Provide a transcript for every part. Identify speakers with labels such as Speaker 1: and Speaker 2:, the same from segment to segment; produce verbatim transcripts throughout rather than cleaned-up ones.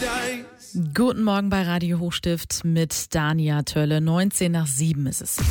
Speaker 1: Guten Morgen bei Radio Hochstift mit Dania Tölle. neunzehn nach sieben ist es.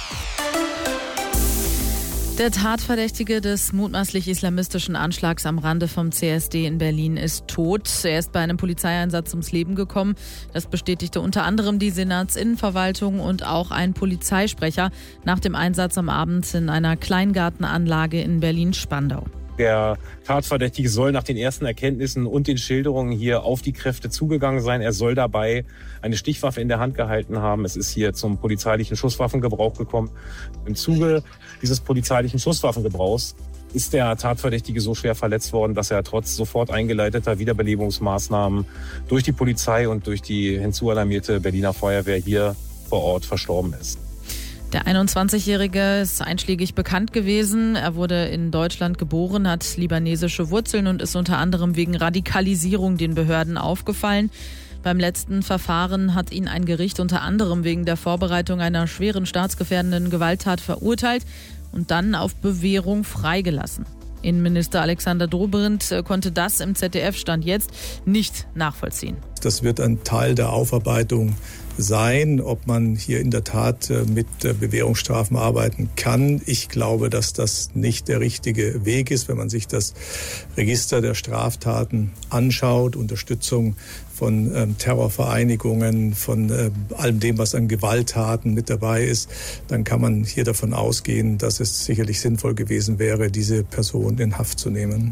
Speaker 1: Der Tatverdächtige des mutmaßlich islamistischen Anschlags am Rande vom C S D in Berlin ist tot. Er ist bei einem Polizeieinsatz ums Leben gekommen. Das bestätigte unter anderem die Senatsinnenverwaltung und auch ein Polizeisprecher nach dem Einsatz am Abend in einer Kleingartenanlage in Berlin-Spandau.
Speaker 2: Der Tatverdächtige soll nach den ersten Erkenntnissen und den Schilderungen hier auf die Kräfte zugegangen sein. Er soll dabei eine Stichwaffe in der Hand gehalten haben. Es ist hier zum polizeilichen Schusswaffengebrauch gekommen. Im Zuge dieses polizeilichen Schusswaffengebrauchs ist der Tatverdächtige so schwer verletzt worden, dass er trotz sofort eingeleiteter Wiederbelebungsmaßnahmen durch die Polizei und durch die hinzualarmierte Berliner Feuerwehr hier vor Ort verstorben ist.
Speaker 1: Der einundzwanzigjährige ist einschlägig bekannt gewesen. Er wurde in Deutschland geboren, hat libanesische Wurzeln und ist unter anderem wegen Radikalisierung den Behörden aufgefallen. Beim letzten Verfahren hat ihn ein Gericht unter anderem wegen der Vorbereitung einer schweren staatsgefährdenden Gewalttat verurteilt und dann auf Bewährung freigelassen. Innenminister Alexander Dobrindt konnte das im Z D F Stand jetzt nicht nachvollziehen.
Speaker 3: Das wird ein Teil der Aufarbeitung sein, ob man hier in der Tat mit Bewährungsstrafen arbeiten kann. Ich glaube, dass das nicht der richtige Weg ist, wenn man sich das Register der Straftaten anschaut, Unterstützung von ähm, Terrorvereinigungen, von äh, allem dem, was an Gewalttaten mit dabei ist, dann kann man hier davon ausgehen, dass es sicherlich sinnvoll gewesen wäre, diese Person in Haft zu nehmen.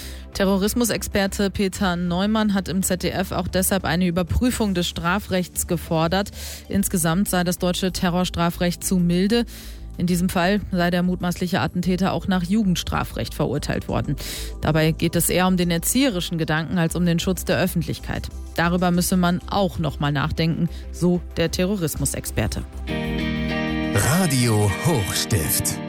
Speaker 1: Terrorismusexperte Peter Neumann hat im Z D F auch deshalb eine Überprüfung des Strafrechts gefordert. Insgesamt sei das deutsche Terrorstrafrecht zu milde. In diesem Fall sei der mutmaßliche Attentäter auch nach Jugendstrafrecht verurteilt worden. Dabei geht es eher um den erzieherischen Gedanken als um den Schutz der Öffentlichkeit. Darüber müsse man auch noch mal nachdenken, so der Terrorismusexperte.
Speaker 4: Radio Hochstift.